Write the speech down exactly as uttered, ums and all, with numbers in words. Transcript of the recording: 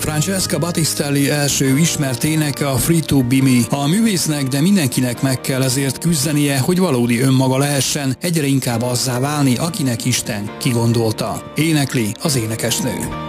Francesca Battistelli első ismert éneke a Free to Be Me. A művésznek, de mindenkinek meg kell ezért küzdenie, hogy valódi önmaga lehessen, egyre inkább azzá válni, akinek Isten kigondolta. Énekli az énekesnő.